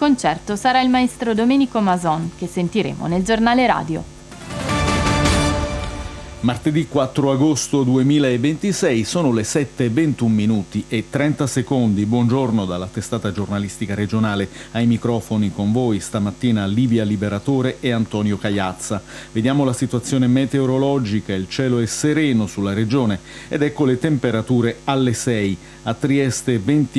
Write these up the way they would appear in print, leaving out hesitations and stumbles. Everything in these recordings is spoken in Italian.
concerto sarà il maestro Domenico Mason, che sentiremo nel giornale radio. Martedì 4 agosto 2026, sono le 7:21 e 30 secondi. Buongiorno dalla testata giornalistica regionale. Ai microfoni con voi stamattina Livia Liberatore e Antonio Cagliazza. Vediamo la situazione meteorologica. Il cielo è sereno sulla regione ed ecco le temperature alle 6. A Trieste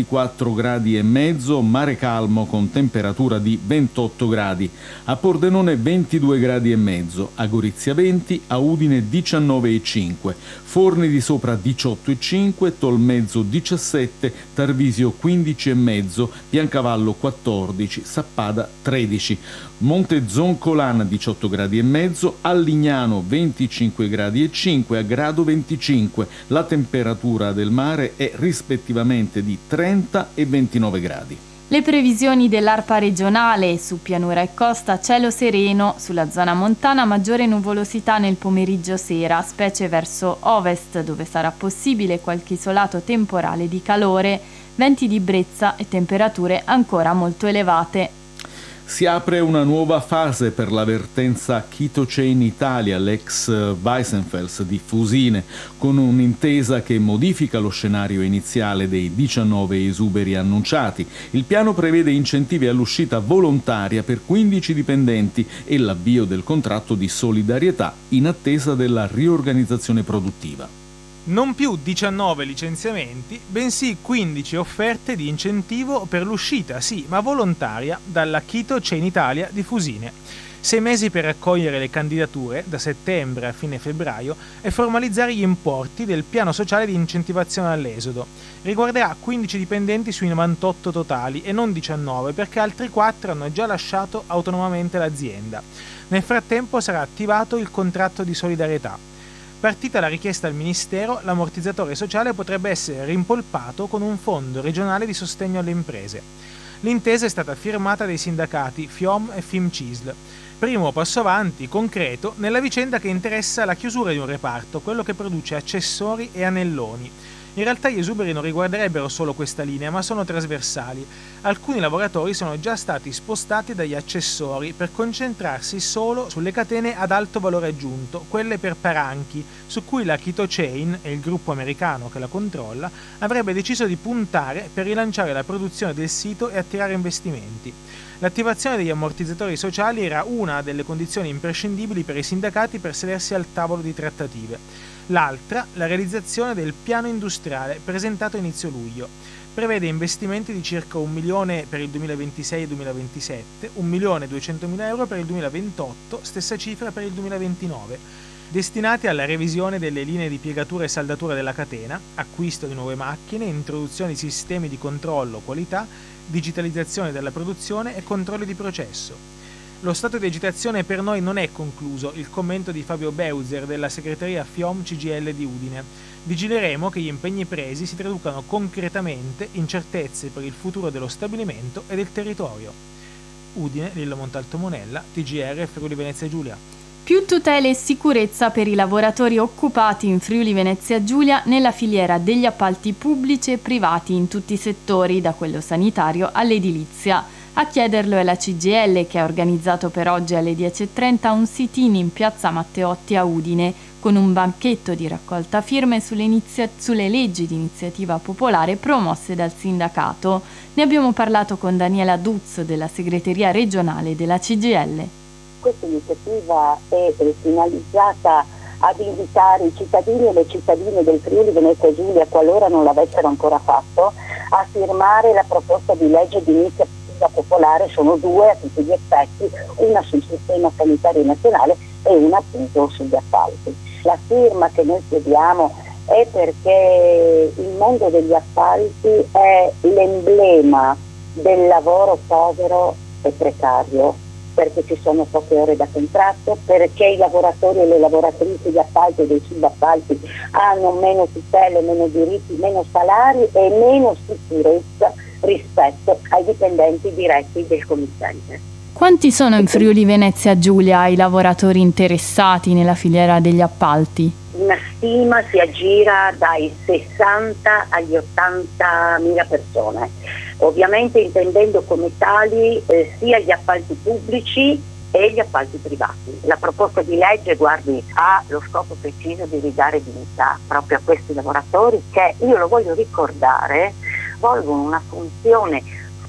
24 gradi e mezzo, mare calmo con temperatura di 28 gradi. A Pordenone 22 gradi e mezzo, a Gorizia 20, a Udine 19,5, Forni di Sopra 18,5, Tolmezzo 17, Tarvisio 15,5, Biancavallo 14, Sappada 13, Monte Zoncolan 18 gradi e mezzo, a Lignano 25 gradi e 5, a Grado 25. La temperatura del mare è rispettivamente di 30 e 29 gradi. Le previsioni dell'ARPA regionale: su pianura e costa cielo sereno, sulla zona montana maggiore nuvolosità nel pomeriggio sera, specie verso ovest dove sarà possibile qualche isolato temporale di calore, venti di brezza e temperature ancora molto elevate. Si apre una nuova fase per la vertenza Chitochain Italia, l'ex Weissenfels di Fusine, con un'intesa che modifica lo scenario iniziale dei 19 esuberi annunciati. Il piano prevede incentivi all'uscita volontaria per 15 dipendenti e l'avvio del contratto di solidarietà in attesa della riorganizzazione produttiva. Non più 19 licenziamenti, bensì 15 offerte di incentivo per l'uscita, sì, ma volontaria, dalla Chitochain Italia di Fusine. 6 mesi per raccogliere le candidature, da settembre a fine febbraio, e formalizzare gli importi del piano sociale di incentivazione all'esodo. Riguarderà 15 dipendenti sui 98 totali e non 19, perché altri 4 hanno già lasciato autonomamente l'azienda. Nel frattempo sarà attivato il contratto di solidarietà. Partita la richiesta al Ministero, l'ammortizzatore sociale potrebbe essere rimpolpato con un fondo regionale di sostegno alle imprese. L'intesa è stata firmata dai sindacati FIOM e FIMCISL. Primo passo avanti, concreto, nella vicenda che interessa la chiusura di un reparto, quello che produce accessori e anelloni. In realtà gli esuberi non riguarderebbero solo questa linea, ma sono trasversali. Alcuni lavoratori sono già stati spostati dagli accessori per concentrarsi solo sulle catene ad alto valore aggiunto, quelle per paranchi, su cui la Chitochain e il gruppo americano che la controlla avrebbe deciso di puntare per rilanciare la produzione del sito e attirare investimenti. L'attivazione degli ammortizzatori sociali era una delle condizioni imprescindibili per i sindacati per sedersi al tavolo di trattative. L'altra, la realizzazione del piano industriale presentato a inizio luglio. Prevede investimenti di circa 1 milione per il 2026 e 2027, 1.200.000 euro per il 2028, stessa cifra per il 2029, destinati alla revisione delle linee di piegatura e saldatura della catena, acquisto di nuove macchine, introduzione di sistemi di controllo qualità, digitalizzazione della produzione e controlli di processo. Lo stato di agitazione per noi non è concluso, il commento di Fabio Beuzer della segreteria FIOM CGIL di Udine. Vigileremo che gli impegni presi si traducano concretamente in certezze per il futuro dello stabilimento e del territorio. Udine, Lillo Montalto Monella, TGR Friuli Venezia Giulia. Più tutele e sicurezza per i lavoratori occupati in Friuli Venezia Giulia nella filiera degli appalti pubblici e privati in tutti i settori, da quello sanitario all'edilizia. A chiederlo è la CGIL, che ha organizzato per oggi alle 10:30 un sit-in in piazza Matteotti a Udine con un banchetto di raccolta firme sulle leggi di iniziativa popolare promosse dal sindacato. Ne abbiamo parlato con Daniela Duz della segreteria regionale della CGIL. Questa iniziativa è finalizzata ad invitare i cittadini e le cittadine del Friuli Venezia Giulia, qualora non l'avessero ancora fatto, a firmare la proposta di legge di iniziativa popolare. Sono due a tutti gli effetti, una sul sistema sanitario nazionale e una appunto sugli appalti. La firma che noi chiediamo è perché il mondo degli appalti è l'emblema del lavoro povero e precario, perché ci sono poche ore da contratto, perché i lavoratori e le lavoratrici di appalti e dei subappalti hanno meno tutele, meno diritti, meno salari e meno sicurezza rispetto ai dipendenti diretti del committente. Quanti sono in Friuli Venezia Giulia i lavoratori interessati nella filiera degli appalti? Gli una stima si aggira dai 60 agli 80 mila persone, ovviamente intendendo come tali sia gli appalti pubblici e gli appalti privati. La proposta di legge, guardi, ha lo scopo preciso di ridare dignità proprio a questi lavoratori che, io lo voglio ricordare, svolgono una funzione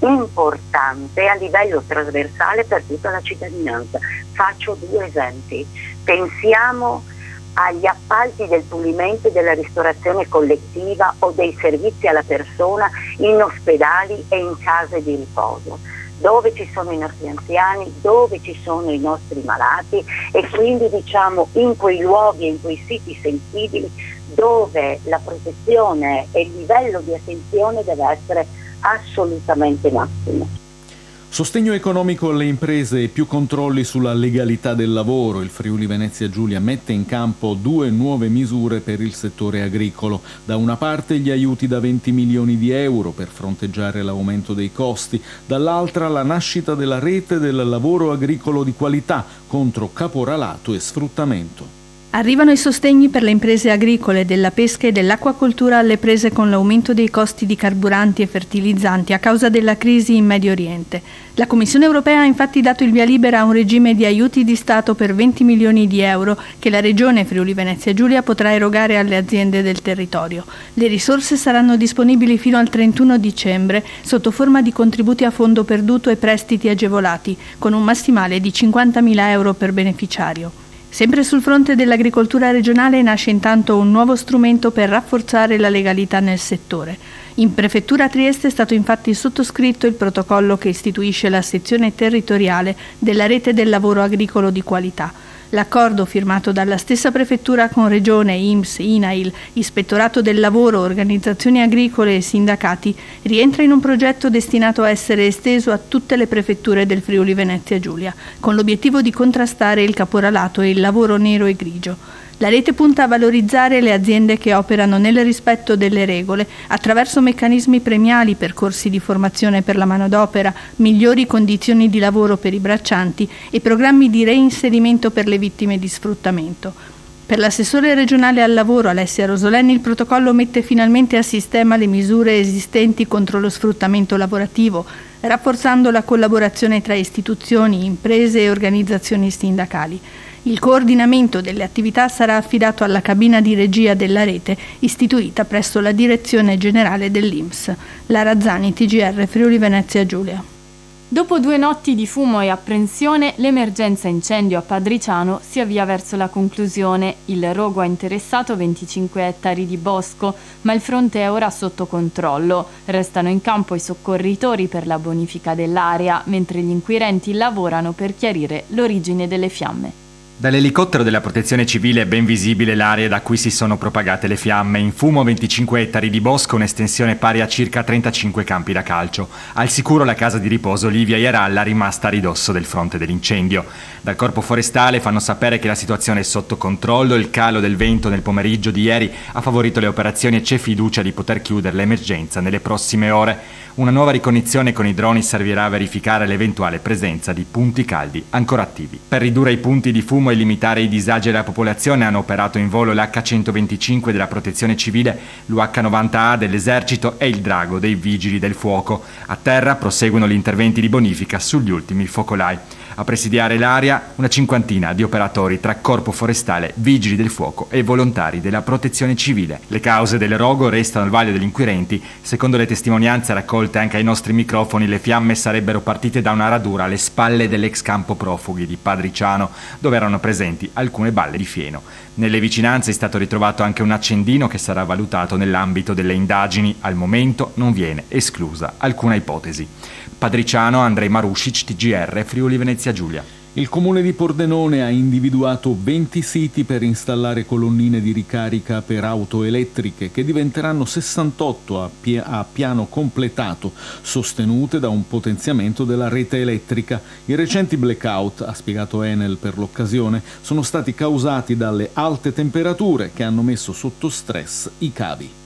importante a livello trasversale per tutta la cittadinanza. Faccio 2 esempi. Pensiamo agli appalti del pulimento e della ristorazione collettiva o dei servizi alla persona in ospedali e in case di riposo, dove ci sono i nostri anziani, dove ci sono i nostri malati, e quindi in quei luoghi, in quei siti sensibili dove la protezione e il livello di attenzione deve essere assolutamente massimo. Sostegno economico alle imprese e più controlli sulla legalità del lavoro. Il Friuli Venezia Giulia mette in campo 2 nuove misure per il settore agricolo. Da una parte gli aiuti da 20 milioni di euro per fronteggiare l'aumento dei costi, dall'altra la nascita della rete del lavoro agricolo di qualità contro caporalato e sfruttamento. Arrivano i sostegni per le imprese agricole, della pesca e dell'acquacoltura alle prese con l'aumento dei costi di carburanti e fertilizzanti a causa della crisi in Medio Oriente. La Commissione europea ha infatti dato il via libera a un regime di aiuti di Stato per 20 milioni di euro che la Regione Friuli Venezia Giulia potrà erogare alle aziende del territorio. Le risorse saranno disponibili fino al 31 dicembre sotto forma di contributi a fondo perduto e prestiti agevolati, con un massimale di 50.000 euro per beneficiario. Sempre sul fronte dell'agricoltura regionale nasce intanto un nuovo strumento per rafforzare la legalità nel settore. In Prefettura Trieste è stato infatti sottoscritto il protocollo che istituisce la sezione territoriale della rete del lavoro agricolo di qualità. L'accordo, firmato dalla stessa Prefettura con Regione, INPS, INAIL, Ispettorato del Lavoro, organizzazioni agricole e sindacati, rientra in un progetto destinato a essere esteso a tutte le prefetture del Friuli Venezia Giulia, con l'obiettivo di contrastare il caporalato e il lavoro nero e grigio. La rete punta a valorizzare le aziende che operano nel rispetto delle regole attraverso meccanismi premiali, percorsi di formazione per la manodopera, migliori condizioni di lavoro per i braccianti e programmi di reinserimento per le vittime di sfruttamento. Per l'assessore regionale al lavoro Alessia Rosoleni il protocollo mette finalmente a sistema le misure esistenti contro lo sfruttamento lavorativo, rafforzando la collaborazione tra istituzioni, imprese e organizzazioni sindacali. Il coordinamento delle attività sarà affidato alla cabina di regia della rete istituita presso la Direzione Generale dell'INPS. Lara Zani, TGR Friuli Venezia Giulia. Dopo 2 notti di fumo e apprensione, l'emergenza incendio a Padriciano si avvia verso la conclusione. Il rogo ha interessato 25 ettari di bosco, ma il fronte è ora sotto controllo. Restano in campo i soccorritori per la bonifica dell'area, mentre gli inquirenti lavorano per chiarire l'origine delle fiamme. Dall'elicottero della Protezione Civile è ben visibile l'area da cui si sono propagate le fiamme. In fumo 25 ettari di bosco, un'estensione pari a circa 35 campi da calcio. Al sicuro la casa di riposo Livia Iaralla, rimasta a ridosso del fronte dell'incendio. Dal Corpo Forestale fanno sapere che la situazione è sotto controllo, il calo del vento nel pomeriggio di ieri ha favorito le operazioni e c'è fiducia di poter chiudere l'emergenza nelle prossime ore. Una nuova ricognizione con i droni servirà a verificare l'eventuale presenza di punti caldi ancora attivi. Per ridurre i punti di fumo e limitare i disagi della popolazione hanno operato in volo l'H125 della Protezione Civile, l'UH90A dell'Esercito e il Drago dei Vigili del Fuoco. A terra proseguono gli interventi di bonifica sugli ultimi focolai. A presidiare l'area una 50 di operatori tra Corpo Forestale, Vigili del Fuoco e volontari della Protezione Civile. Le cause del rogo restano al vaglio degli inquirenti. Secondo le testimonianze raccolte anche ai nostri microfoni, le fiamme sarebbero partite da una radura alle spalle dell'ex campo profughi di Padriciano, dove erano presenti alcune balle di fieno. Nelle vicinanze è stato ritrovato anche un accendino che sarà valutato nell'ambito delle indagini. Al momento non viene esclusa alcuna ipotesi. Padriciano, Andrej Marušić, TGR Friuli Venezia Giulia. Il comune di Pordenone ha individuato 20 siti per installare colonnine di ricarica per auto elettriche che diventeranno 68 a piano completato, sostenute da un potenziamento della rete elettrica. I recenti blackout, ha spiegato Enel per l'occasione, sono stati causati dalle alte temperature che hanno messo sotto stress i cavi.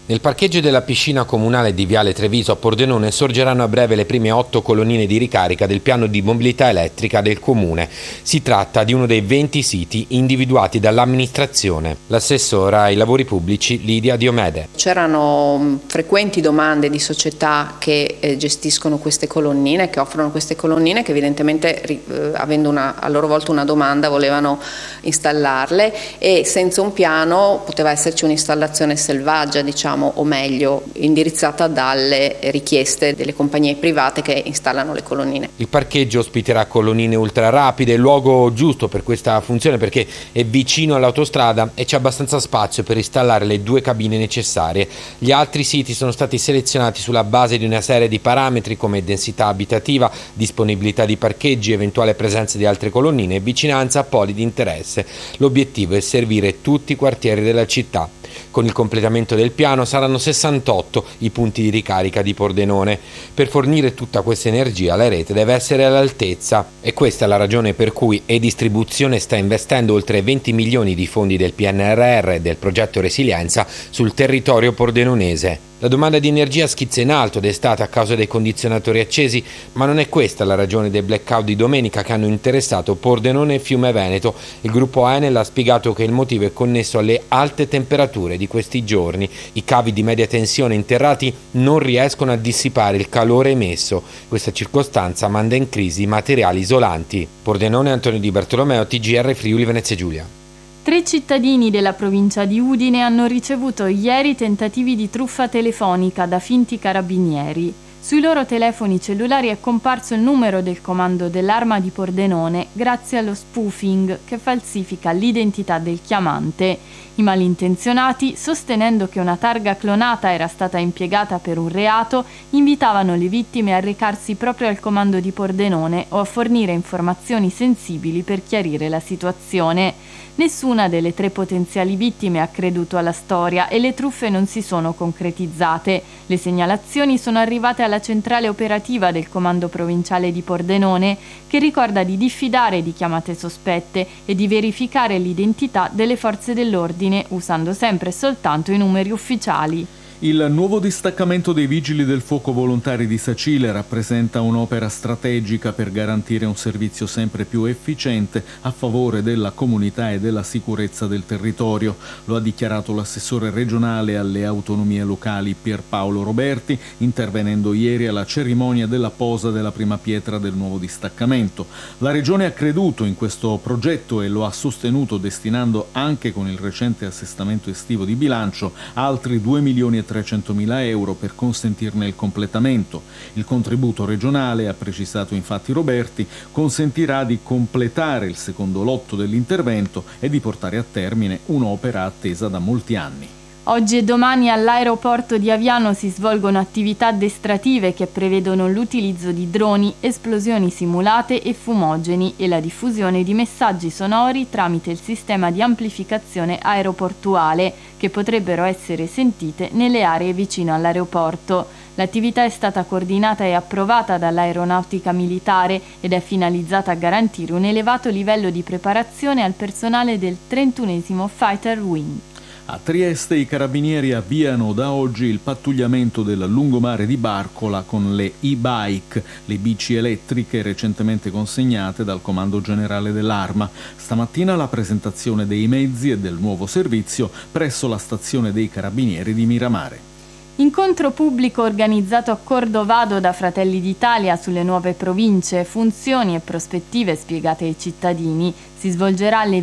Nel parcheggio della piscina comunale di Viale Treviso a Pordenone sorgeranno a breve le prime 8 colonnine di ricarica del piano di mobilità elettrica del comune. Si tratta di uno dei 20 siti individuati dall'amministrazione. L'assessora ai lavori pubblici Lidia Diomede. C'erano frequenti domande di società che gestiscono queste colonnine, che offrono queste colonnine, che evidentemente avendo a loro volta una domanda volevano installarle, e senza un piano poteva esserci un'installazione selvaggia, diciamo, o meglio indirizzata dalle richieste delle compagnie private che installano le colonnine. Il parcheggio ospiterà colonnine ultra rapide, il luogo giusto per questa funzione perché è vicino all'autostrada e c'è abbastanza spazio per installare le 2 cabine necessarie. Gli altri siti sono stati selezionati sulla base di una serie di parametri come densità abitativa, disponibilità di parcheggi, eventuale presenza di altre colonnine e vicinanza a poli di interesse. L'obiettivo è servire tutti i quartieri della città. Con il completamento del piano saranno 68 i punti di ricarica di Pordenone. Per fornire tutta questa energia la rete deve essere all'altezza e questa è la ragione per cui E-Distribuzione sta investendo oltre 20 milioni di fondi del PNRR e del progetto Resilienza sul territorio pordenonese. La domanda di energia schizza in alto d'estate a causa dei condizionatori accesi, ma non è questa la ragione dei blackout di domenica che hanno interessato Pordenone e Fiume Veneto. Il gruppo Enel ha spiegato che il motivo è connesso alle alte temperature di questi giorni. I cavi di media tensione interrati non riescono a dissipare il calore emesso. Questa circostanza manda in crisi i materiali isolanti. Pordenone, Antonio Di Bartolomeo, TGR Friuli Venezia Giulia. 3 cittadini della provincia di Udine hanno ricevuto ieri tentativi di truffa telefonica da finti carabinieri. Sui loro telefoni cellulari è comparso il numero del comando dell'Arma di Pordenone grazie allo spoofing che falsifica l'identità del chiamante. I malintenzionati, sostenendo che una targa clonata era stata impiegata per un reato, invitavano le vittime a recarsi proprio al comando di Pordenone o a fornire informazioni sensibili per chiarire la situazione. Nessuna delle 3 potenziali vittime ha creduto alla storia e le truffe non si sono concretizzate. Le segnalazioni sono arrivate alla centrale operativa del Comando Provinciale di Pordenone, che ricorda di diffidare di chiamate sospette e di verificare l'identità delle forze dell'ordine usando sempre e soltanto i numeri ufficiali. Il nuovo distaccamento dei Vigili del Fuoco Volontari di Sacile rappresenta un'opera strategica per garantire un servizio sempre più efficiente a favore della comunità e della sicurezza del territorio. Lo ha dichiarato l'assessore regionale alle autonomie locali Pierpaolo Roberti, intervenendo ieri alla cerimonia della posa della prima pietra del nuovo distaccamento. La Regione ha creduto in questo progetto e lo ha sostenuto destinando anche con il recente assestamento estivo di bilancio altri 2.300.000 euro per consentirne il completamento. Il contributo regionale, ha precisato infatti Roberti, consentirà di completare il secondo lotto dell'intervento e di portare a termine un'opera attesa da molti anni. Oggi e domani all'aeroporto di Aviano si svolgono attività addestrative che prevedono l'utilizzo di droni, esplosioni simulate e fumogeni e la diffusione di messaggi sonori tramite il sistema di amplificazione aeroportuale che potrebbero essere sentite nelle aree vicino all'aeroporto. L'attività è stata coordinata e approvata dall'Aeronautica Militare ed è finalizzata a garantire un elevato livello di preparazione al personale del 31esimo Fighter Wing. A Trieste i carabinieri avviano da oggi il pattugliamento del lungomare di Barcola con le e-bike, le bici elettriche recentemente consegnate dal Comando Generale dell'Arma. Stamattina la presentazione dei mezzi e del nuovo servizio presso la stazione dei carabinieri di Miramare. Incontro pubblico organizzato a Cordovado da Fratelli d'Italia sulle nuove province, funzioni e prospettive spiegate ai cittadini. Si svolgerà alle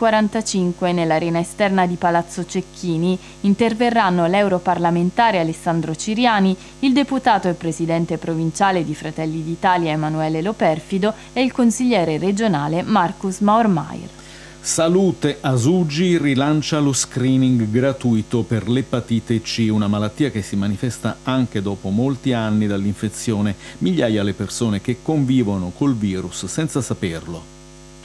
20:45 nell'arena esterna di Palazzo Cecchini. Interverranno l'europarlamentare Alessandro Ciriani, il deputato e presidente provinciale di Fratelli d'Italia Emanuele Loperfido e il consigliere regionale Marcus Maurmaier. Salute Asuggi rilancia lo screening gratuito per l'epatite C, una malattia che si manifesta anche dopo molti anni dall'infezione. Migliaia le persone che convivono col virus senza saperlo.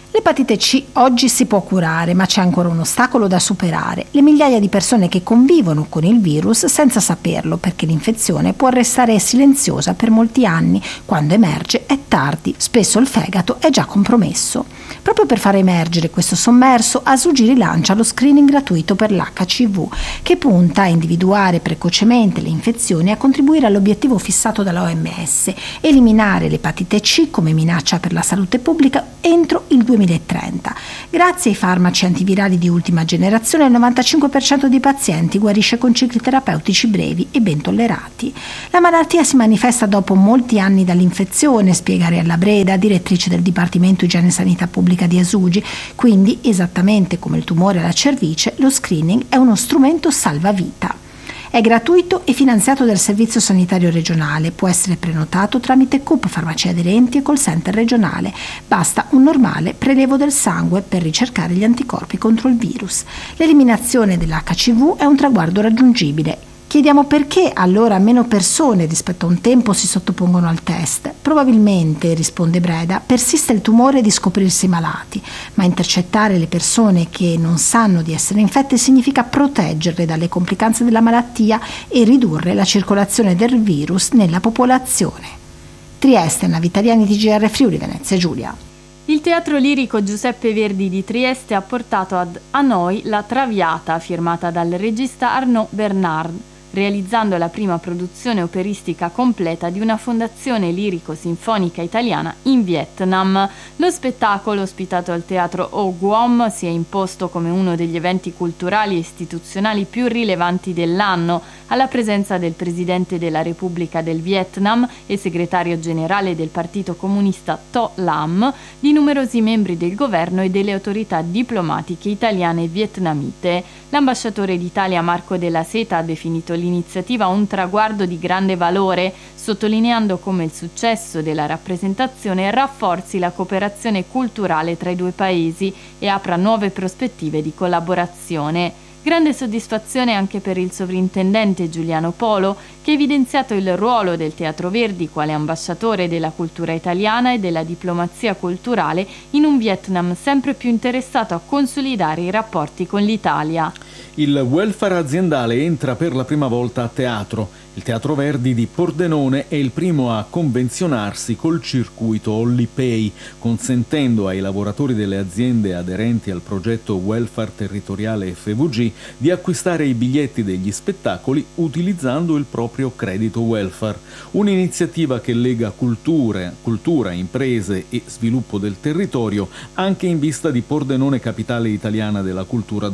L'epatite C oggi si può curare, ma c'è ancora un ostacolo da superare: le migliaia di persone che convivono con il virus senza saperlo, perché l'infezione può restare silenziosa per molti anni. Quando emerge è tardi, spesso il fegato è già compromesso. Proprio per far emergere questo sommerso, ASUGI rilancia lo screening gratuito per l'HCV, che punta a individuare precocemente le infezioni e a contribuire all'obiettivo fissato dalla OMS: eliminare l'epatite C come minaccia per la salute pubblica entro il 2030. Grazie ai farmaci antivirali di ultima generazione, il 95% dei pazienti guarisce con cicli terapeutici brevi e ben tollerati. La malattia si manifesta dopo molti anni dall'infezione, spiega Ariella Breda, direttrice del Dipartimento Igiene e Sanità Pubblica di ASUGI. Quindi, esattamente come il tumore alla cervice, lo screening è uno strumento salvavita. È gratuito e finanziato dal Servizio Sanitario Regionale, può essere prenotato tramite CUP, farmacie aderenti e call center regionale. Basta un normale prelevo del sangue per ricercare gli anticorpi contro il virus. L'eliminazione dell'HCV è un traguardo raggiungibile. Chiediamo perché allora meno persone rispetto a un tempo si sottopongono al test. Probabilmente, risponde Breda, persiste il tumore di scoprirsi malati, ma intercettare le persone che non sanno di essere infette significa proteggerle dalle complicanze della malattia e ridurre la circolazione del virus nella popolazione. Trieste, Navitaliani, TGR Friuli, Venezia Giulia. Il Teatro Lirico Giuseppe Verdi di Trieste ha portato a noi La Traviata, firmata dal regista Arnaud Bernard, realizzando la prima produzione operistica completa di una fondazione lirico-sinfonica italiana in Vietnam. Lo spettacolo, ospitato al Teatro O Guom, si è imposto come uno degli eventi culturali e istituzionali più rilevanti dell'anno, alla presenza del Presidente della Repubblica del Vietnam e segretario generale del Partito Comunista To Lam, di numerosi membri del governo e delle autorità diplomatiche italiane e vietnamite. L'ambasciatore d'Italia Marco Della Seta ha definito l'iniziativa un traguardo di grande valore, sottolineando come il successo della rappresentazione rafforzi la cooperazione culturale tra i due paesi e apra nuove prospettive di collaborazione. Grande soddisfazione anche per il sovrintendente Giuliano Polo, che ha evidenziato il ruolo del Teatro Verdi quale ambasciatore della cultura italiana e della diplomazia culturale in un Vietnam sempre più interessato a consolidare i rapporti con l'Italia. Il welfare aziendale entra per la prima volta a teatro. Il Teatro Verdi di Pordenone è il primo a convenzionarsi col circuito Ollipay, consentendo ai lavoratori delle aziende aderenti al progetto welfare territoriale FVG di acquistare i biglietti degli spettacoli utilizzando il proprio credito welfare. Un'iniziativa che lega cultura, imprese e sviluppo del territorio, anche in vista di Pordenone Capitale Italiana della Cultura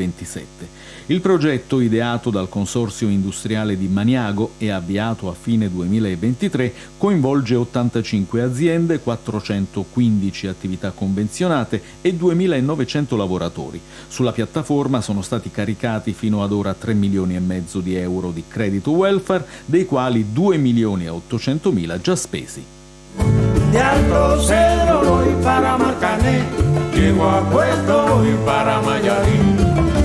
2027. Il progetto, ideato dal Consorzio Industriale di Maniago e avviato a fine 2023, coinvolge 85 aziende, 415 attività convenzionate e 2.900 lavoratori. Sulla piattaforma sono stati caricati fino ad ora 3 milioni e mezzo di euro di credito welfare, dei quali 2 milioni e 800 mila già spesi. De Alto Cedro voy para Marcané, llego a Puerto voy para Mayarín.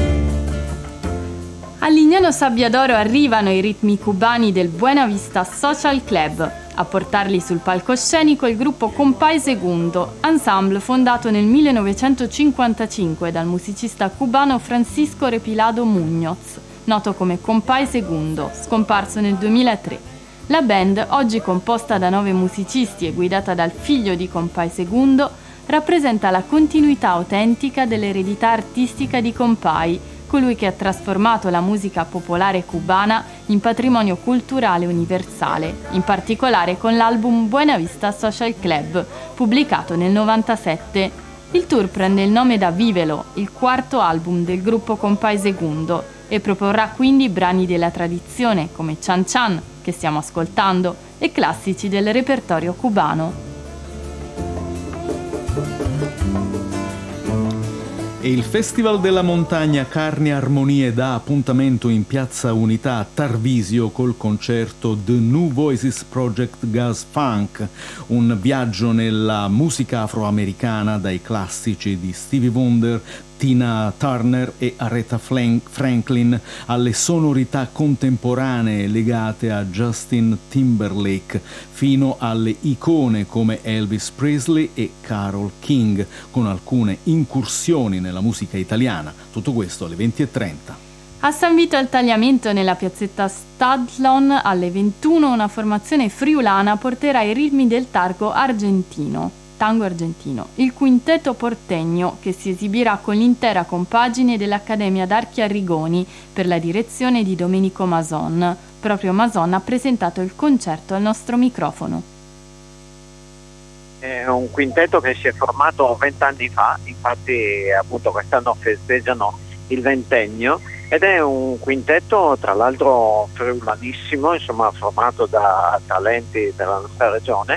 A Lignano Sabbiadoro arrivano i ritmi cubani del Buena Vista Social Club. A portarli sul palcoscenico il gruppo Compay Segundo, ensemble fondato nel 1955 dal musicista cubano Francisco Repilado Muñoz, noto come Compay Segundo, scomparso nel 2003. La band, oggi composta da 9 musicisti e guidata dal figlio di Compay Segundo, rappresenta la continuità autentica dell'eredità artistica di Compay, colui che ha trasformato la musica popolare cubana in patrimonio culturale universale, in particolare con l'album Buena Vista Social Club, pubblicato nel 97. Il tour prende il nome da Vivelo, il quarto album del gruppo Compay Segundo, e proporrà quindi brani della tradizione come Chan Chan, che stiamo ascoltando, e classici del repertorio cubano. E il Festival della Montagna Carni Armonie dà appuntamento in Piazza Unità a Tarvisio col concerto The New Voices Project Gas Funk, un viaggio nella musica afroamericana dai classici di Stevie Wonder, Tina Turner e Aretha Franklin alle sonorità contemporanee legate a Justin Timberlake, fino alle icone come Elvis Presley e Carole King, con alcune incursioni nella musica italiana. Tutto questo alle 20:30. A San Vito al Tagliamento, nella piazzetta Stadlon, alle 21, una formazione friulana porterà i ritmi del tango argentino. Il quintetto portegno, che si esibirà con l'intera compagine dell'Accademia d'Archi Arrigoni per la direzione di Domenico Mason. Proprio Mason ha presentato il concerto al nostro microfono. È un quintetto che si è formato 20 anni fa, infatti appunto quest'anno festeggiano il ventennio, ed è un quintetto tra l'altro friulanissimo, insomma formato da talenti della nostra regione,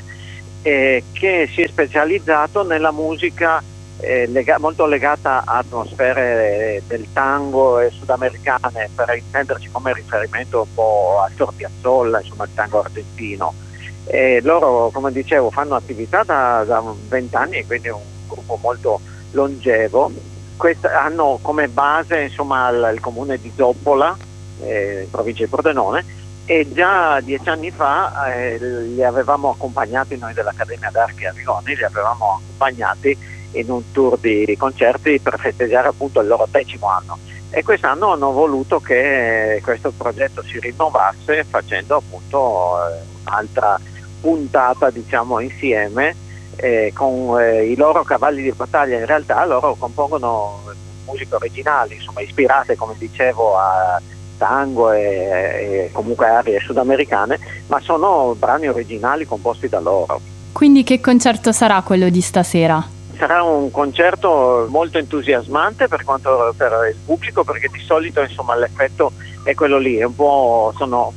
che si è specializzato nella musica molto legata a atmosfere del tango e sudamericane, per intenderci come riferimento un po' a Astor Piazzolla, insomma il tango argentino. E loro, come dicevo, fanno attività da 20 anni, quindi è un gruppo molto longevo. Hanno come base insomma il comune di Zoppola, in provincia di Pordenone, e già 10 anni fa li avevamo accompagnati noi dell'Accademia d'Archi Arrigoni, li avevamo accompagnati in un tour di concerti per festeggiare appunto il loro 10° anno, e quest'anno hanno voluto che questo progetto si rinnovasse facendo appunto un'altra puntata, diciamo, insieme con i loro cavalli di battaglia. In realtà loro compongono musiche originali, insomma ispirate, come dicevo, a tango e comunque arie sudamericane, ma sono brani originali composti da loro. Quindi che concerto sarà quello di stasera? Sarà un concerto molto entusiasmante per il pubblico, perché di solito insomma l'effetto è quello lì, è un po', sono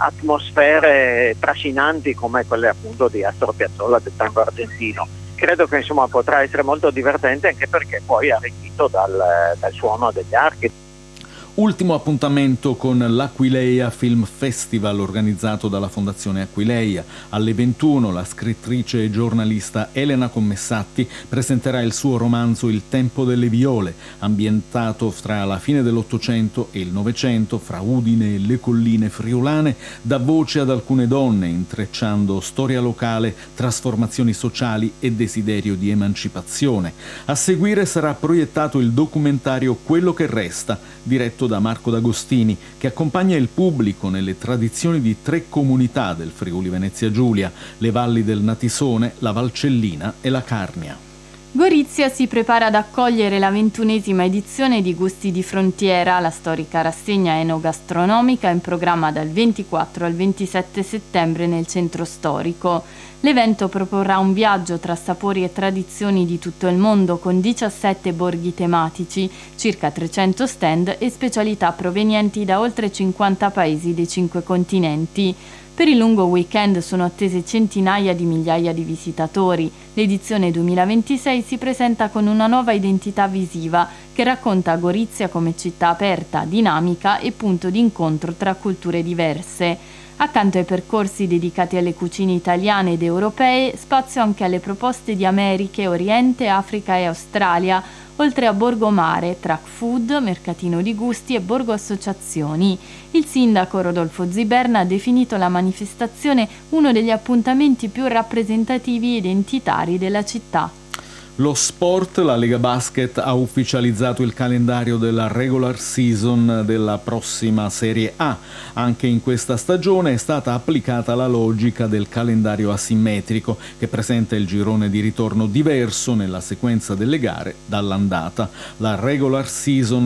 atmosfere trascinanti come quelle appunto di Astor Piazzolla, del tango argentino. Credo che insomma potrà essere molto divertente, anche perché poi è arricchito dal suono degli archi. Ultimo appuntamento con l'Aquileia Film Festival, organizzato dalla Fondazione Aquileia. Alle 21 la scrittrice e giornalista Elena Commessatti presenterà il suo romanzo Il tempo delle viole, ambientato fra la fine dell'Ottocento e il Novecento, fra Udine e le colline friulane. Dà voce ad alcune donne, intrecciando storia locale, trasformazioni sociali e desiderio di emancipazione. A seguire sarà proiettato il documentario Quello che resta, diretto da Marco D'Agostini, che accompagna il pubblico nelle tradizioni di 3 comunità del Friuli Venezia Giulia: le valli del Natisone, la Valcellina e la Carnia. Gorizia si prepara ad accogliere la 21ª edizione di Gusti di Frontiera, la storica rassegna enogastronomica in programma dal 24 al 27 settembre nel centro storico. L'evento proporrà un viaggio tra sapori e tradizioni di tutto il mondo, con 17 borghi tematici, circa 300 stand e specialità provenienti da oltre 50 paesi dei 5 continenti. Per il lungo weekend sono attese centinaia di migliaia di visitatori. L'edizione 2026 si presenta con una nuova identità visiva che racconta Gorizia come città aperta, dinamica e punto di incontro tra culture diverse. Accanto ai percorsi dedicati alle cucine italiane ed europee, spazio anche alle proposte di Americhe, Oriente, Africa e Australia, oltre a Borgomare, Track Food, Mercatino di Gusti e Borgo Associazioni. Il sindaco Rodolfo Ziberna ha definito la manifestazione uno degli appuntamenti più rappresentativi e identitari della città. Lo sport, la Lega Basket ha ufficializzato il calendario della regular season della prossima Serie A. Anche in questa stagione è stata applicata la logica del calendario asimmetrico, che presenta il girone di ritorno diverso nella sequenza delle gare dall'andata. La regular season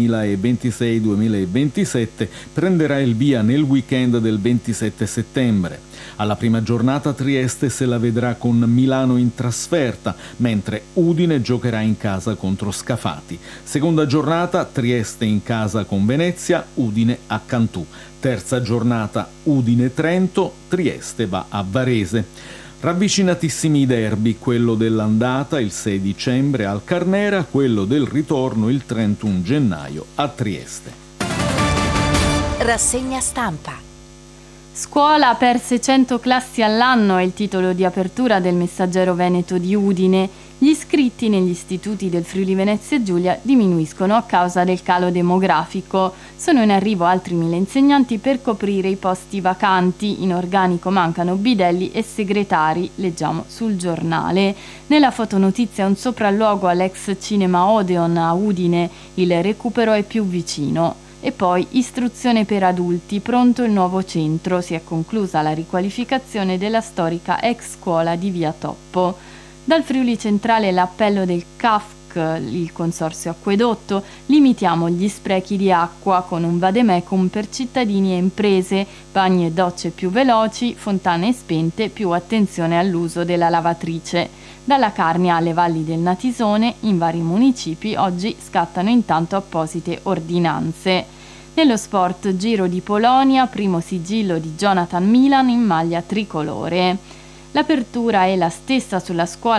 2026-2027 prenderà il via nel weekend del 27 settembre. Alla prima giornata Trieste se la vedrà con Milano in trasferta, mentre Udine giocherà in casa contro Scafati. Seconda giornata Trieste in casa con Venezia, Udine a Cantù. Terza giornata Udine-Trento, Trieste va a Varese. Ravvicinatissimi i derby, quello dell'andata il 6 dicembre al Carnera, quello del ritorno il 31 gennaio a Trieste. Rassegna stampa. Scuola per 600 classi all'anno è il titolo di apertura del Messaggero Veneto di Udine. Gli iscritti negli istituti del Friuli Venezia Giulia diminuiscono a causa del calo demografico. Sono in arrivo altri 1000 insegnanti per coprire i posti vacanti. In organico mancano bidelli e segretari, leggiamo sul giornale. Nella fotonotizia un sopralluogo all'ex cinema Odeon a Udine, il recupero è più vicino. E poi istruzione per adulti, pronto il nuovo centro, si è conclusa la riqualificazione della storica ex scuola di Via Toppo. Dal Friuli centrale l'appello del CAFC, il consorzio acquedotto, limitiamo gli sprechi di acqua con un vademecum per cittadini e imprese, bagni e docce più veloci, fontane spente, più attenzione all'uso della lavatrice. Dalla Carnia alle valli del Natisone, in vari municipi, oggi scattano intanto apposite ordinanze. Nello sport, Giro di Polonia, primo sigillo di Jonathan Milan in maglia tricolore. L'apertura è la stessa sulla scuola